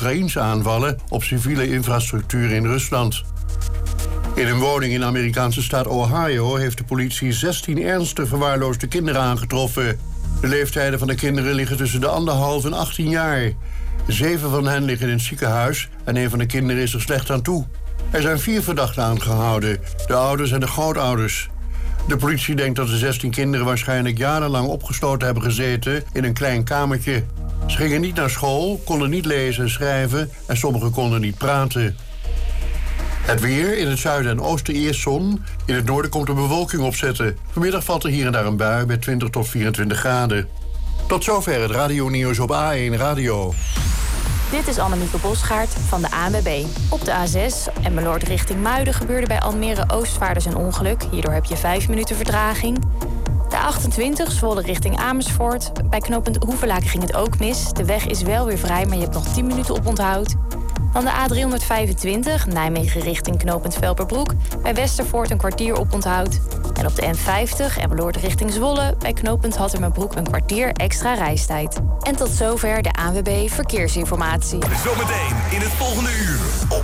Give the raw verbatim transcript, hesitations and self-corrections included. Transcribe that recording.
Oekraïense aanvallen op civiele infrastructuur in Rusland. In een woning in de Amerikaanse staat Ohio heeft de politie zestien ernstig verwaarloosde kinderen aangetroffen. De leeftijden van de kinderen liggen tussen de anderhalf en achttien jaar. Zeven van hen liggen in het ziekenhuis en een van de kinderen is er slecht aan toe. Er zijn vier verdachten aangehouden, de ouders en de grootouders. De politie denkt dat de zestien kinderen waarschijnlijk jarenlang opgesloten hebben gezeten in een klein kamertje. Ze gingen niet naar school, konden niet lezen en schrijven en sommigen konden niet praten. Het weer, in het zuiden en oosten eerst zon. In het noorden komt er bewolking opzetten. Vanmiddag valt er hier en daar een bui bij twintig tot vierentwintig graden. Tot zover het radionieuws op A één Radio. Dit is Annemieke Bosgaard van de A N W B. Op de A zes Emmeloord richting Muiden gebeurde bij Almere Oostvaarders een ongeluk. Hierdoor heb je vijf minuten vertraging. De A achtentwintig Zwolle richting Amersfoort. Bij knooppunt Hoevelaken ging het ook mis. De weg is wel weer vrij, maar je hebt nog tien minuten op onthoud. Dan de A driehonderdvijfentwintig Nijmegen richting knooppunt Velperbroek. Bij Westervoort een kwartier op onthoud. En op de N vijftig Emmeloord richting Zwolle. Bij knooppunt Hattemerbroek een kwartier extra reistijd. En tot zover de A N W B Verkeersinformatie. Zometeen in het volgende uur op